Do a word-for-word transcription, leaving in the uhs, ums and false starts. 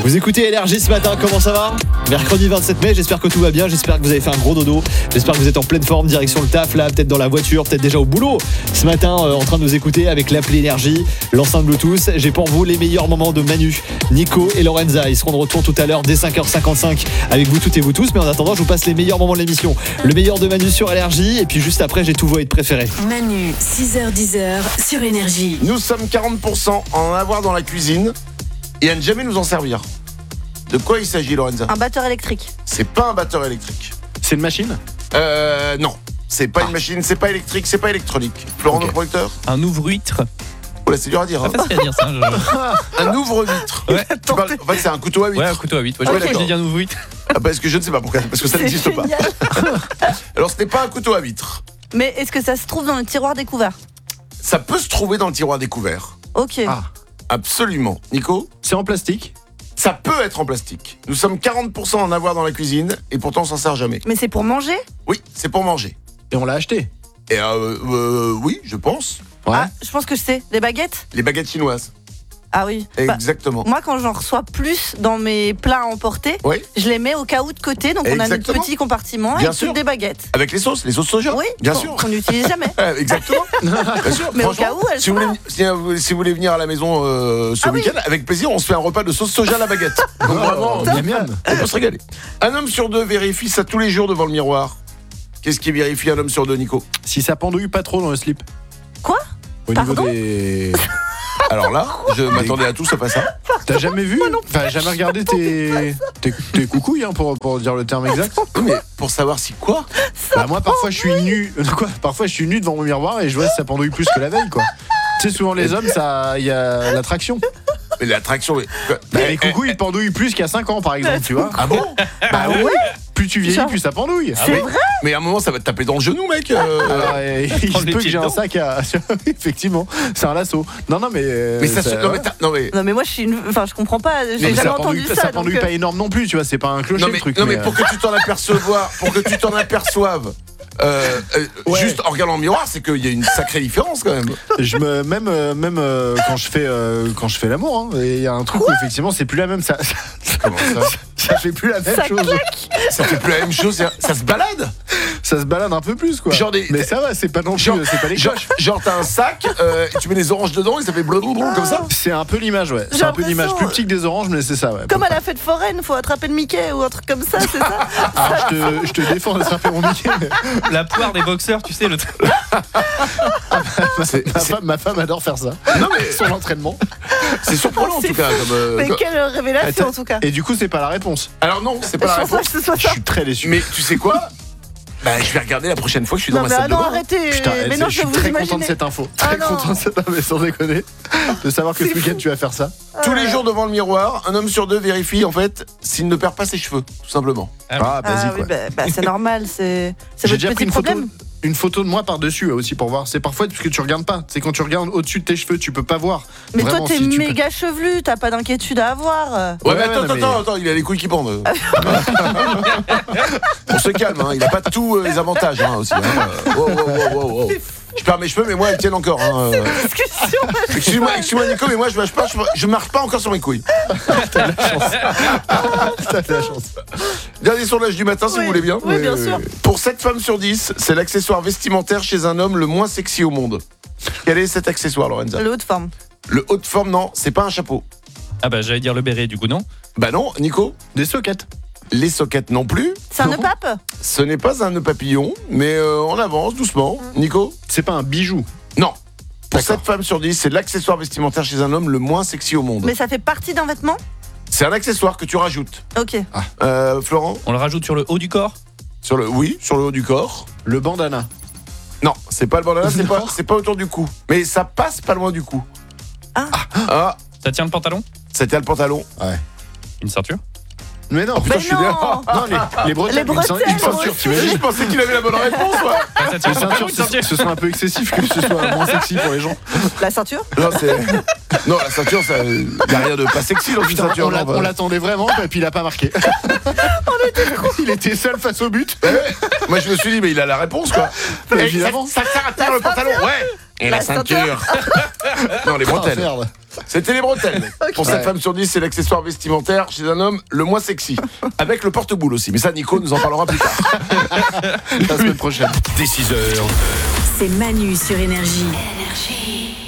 Vous écoutez L R J ce matin, comment ça va ? Mercredi vingt-sept mai, j'espère que tout va bien, j'espère que vous avez fait un gros dodo, j'espère que vous êtes en pleine forme, direction le taf là, peut-être dans la voiture, peut-être déjà au boulot. Ce matin, euh, en train de nous écouter avec l'appli Énergie, l'enceinte Bluetooth, j'ai pour vous les meilleurs moments de Manu, Nico et Lorenza. Ils seront de retour tout à l'heure dès cinq heures cinquante-cinq avec vous toutes et vous tous, mais en attendant, je vous passe les meilleurs moments de l'émission. Le meilleur de Manu sur L R J, et puis juste après, j'ai tous vos hits préférés. Manu, six heures dix sur Énergie. Nous sommes quarante pour cent à en avoir dans la cuisine et à ne jamais nous en servir. De quoi il s'agit, Lorenza ? Un batteur électrique. C'est pas un batteur électrique. C'est une machine ? Euh, non. C'est pas Ah. une machine, c'est pas électrique, c'est pas électronique. Florent, Ok. notre producteur ? Un ouvre-huître. Oh là, c'est dur à dire. Hein. Pas facile à dire ça. Je... Un ouvre-vitre. Ouais. Tu parles- En fait, c'est un couteau à huître. Ouais, un couteau à huit. Ouais, je Ouais, crois que d'accord. j'ai dit un ouvre-huître. Ah, parce que je ne sais pas pourquoi. Parce que ça C'est n'existe pas. génial. Alors, ce n'est pas un couteau à huître. Mais est-ce que ça se trouve dans le tiroir découvert ? Ça peut se trouver dans le tiroir découvert. Ok. Ah. Absolument. Nico ? C'est en plastique ? Ça peut être en plastique. Nous sommes quarante pour cent à en avoir dans la cuisine et pourtant on s'en sert jamais. Mais c'est pour manger ? Oui, c'est pour manger. Et on l'a acheté ? Et euh, euh, oui, je pense. Ouais. Ah, je pense que je sais. Des baguettes ? Les baguettes chinoises. Ah oui. Bah, Exactement. moi, quand j'en reçois plus dans mes plats à emporter, Oui, je les mets au cas où de côté. Donc, on a notre Exactement. petit compartiment Bien avec sûr. toutes des baguettes. avec les sauces, les sauces soja. Oui, bien qu'on- sûr. qu'on n'utilise jamais. Euh, Exactement. Bien sûr. Mais au Franchement, cas où, elles si, vous sont voulez, si, vous- si vous voulez venir à la maison euh, ce Ah oui. week-end, avec plaisir, on se fait un repas de sauce soja à la baguette. Donc vraiment, miam, miam. on peut se régaler. Un homme sur deux vérifie ça tous les jours devant le miroir. Qu'est-ce qui vérifie un homme sur deux, Nico ? Si ça pendouille pas trop dans le slip. Quoi ? Au Pardon niveau des... Alors là, je m'attendais à tout sauf à ça. T'as jamais vu ? Enfin, jamais regardé tes, tes, tes coucouilles, hein, pour, pour dire le terme exact. Oui, mais pour savoir si quoi ? Bah, moi, parfois, je suis nu. Quoi ? Parfois, je suis nu devant mon miroir et je vois si ça pendouille plus que la veille, quoi. Tu sais, souvent, les hommes, ça, il y a l'attraction. Mais l'attraction. Mais... Bah, les coucouilles, ils pendouillent plus qu'il y a cinq ans, par exemple, tu vois. Ah bon ? Bah ouais. Plus tu vieillis, Genre- plus ça pendouille. Ah oui. Mais à un moment, ça va te taper dans le genou, mec. euh. Alors, euh, il Prends se les peut que pieds j'ai un dedans. sac à. Effectivement, c'est un lasso. Non, non, mais. euh, Mais ça, se. Non, mais, t'as- non, mais... Non, mais moi, je suis une. Enfin, je comprends pas. J'ai mais jamais ça entendu pendouille, ça. ça pendouille donc, euh, pas énorme non plus, tu vois. C'est pas un clocher Non mais, le truc. non, mais mais, pour que tu t'en apercevoives, pour que tu t'en aperçoives, euh, euh, Ouais. juste en regardant le miroir, c'est qu'il y a une sacrée différence quand même. euh, je me même euh, même euh, quand je fais euh, quand je fais l'amour, hein, il y a un truc où effectivement c'est plus la même. Ça, ça, Comment ça ? ça fait plus la même Ça chose. Ça fait plus la même chose. Ça, ça se balade. Ça se balade un peu plus, quoi. Genre des- mais ça va, c'est pas non plus, Genre, c'est pas les genre, cloches. genre, t'as un sac, euh, et tu mets des oranges dedans et ça fait blablabla comme ça. C'est un peu l'image, ouais. C'est J'ai un peu l'image l'impression, plus petite que des oranges, mais c'est ça, ouais. Comme à la fête foraine, faut attraper le Mickey ou un truc comme ça, c'est ça ? Ah, je, te, je te défends d'attraper mon Mickey. La poire des boxeurs, tu sais, le truc. C'est- Ma c'est- femme, ma femme adore faire ça. Non mais Son entraînement. c'est surprenant en C'est tout cas. Comme, euh, Mais comme- quelle révélation en tout cas. Et du coup, c'est pas la réponse. Alors non, c'est pas Je la pense pas réponse. que ce soit Je ça. suis très déçu. Mais tu sais quoi ? Bah, je vais regarder la prochaine fois que je suis dans Non, ma mais salle ah de non, bain. arrêtez. Putain, Mais elle- non, je je suis vais vous très content de imaginer. cette info. Ah Très non. content de cette info, mais sans déconner. De savoir que ce C'est week-end fou. tu vas faire ça. Tous les jours devant le miroir, un homme sur deux vérifie en fait s'il ne perd pas ses cheveux, tout simplement. Ah, Ah basique, oui, ouais. bah, bah, c'est normal, c'est c'est J'ai votre déjà petit pris une photo, problème. une photo de moi par-dessus ouais, aussi pour voir. C'est parfois parce que tu regardes pas. C'est quand tu regardes au-dessus de tes cheveux, tu peux pas voir. Mais Vraiment, toi, t'es si tu peux- méga chevelu, t'as pas d'inquiétude à avoir. Ouais, Ouais, mais attends, ouais, non, mais- attends, attends, il a les couilles qui pendent. On se calme, hein, il a pas tous euh, les avantages hein, aussi. Hein. Wow, wow, wow, wow, wow. Je perds mes cheveux, mais moi, elles tiennent encore. Hein. euh. Discussion. Excuse-moi, excuse-moi, Nico, mais moi, je marche pas, je, je marche pas encore sur mes couilles. T'as de la chance. Dernier sondage du matin, si Oui, vous voulez bien. oui, bien sûr. Pour sept femmes sur dix, c'est l'accessoire vestimentaire chez un homme le moins sexy au monde. Quel est cet accessoire, Lorenza ? Le haut de forme. Le haut de forme, non, c'est pas un chapeau. Ah bah j'allais dire le béret, du coup non. Bah non, Nico. Des sockets. Les sockets non plus. C'est un Non. nœud pape. Ce n'est pas un nœud papillon, mais euh, on avance doucement. Nico ? C'est pas un bijou. Non. Pour D'accord. sept femmes sur dix, c'est l'accessoire vestimentaire chez un homme le moins sexy au monde. Mais ça fait partie d'un vêtement. C'est un accessoire que tu rajoutes. Ok. Euh, Florent ? On le rajoute sur le haut du corps. Sur le, oui, sur le haut du corps. Le bandana. Non, c'est pas le bandana, c'est Non. pas, c'est pas autour du cou. Mais ça passe pas loin du cou. Ah. Ah, Ça tient le pantalon. c'était le pantalon. Une ceinture. Mais non, Putain, Mais je suis non. bien. non les, les bretelles, Les une ceint- bretelles, une ceinture, moi tu aussi. imagines. Je pensais qu'il avait la bonne réponse, ouais. Ah, ça tient Les le ceintures, pantalon, une ce, ceinture. ce serait un peu excessif que ce soit moins sexy pour les gens. La ceinture. Non, c'est. Non, la ceinture, ça. Y a rien de pas sexy dans une Putain, ceinture. on l'a- non, on bah. l'attendait vraiment, et puis il a pas marqué. Il était seul face au but. Ouais, ouais. Moi, je me suis dit, mais il a la réponse, quoi. Mais Et évidemment. Ça, ça sert à tenir le pantalon, ouais. Et la La ceinture. Non, les Ah, bretelles. merde. C'était les bretelles. Pour cette Ouais. femme sur dix, c'est l'accessoire vestimentaire chez un homme le moins sexy. Avec le porte-boule aussi. Mais ça, Nico nous en parlera plus tard. La semaine prochaine. Dès six heures. C'est Manu sur Énergie. Énergie.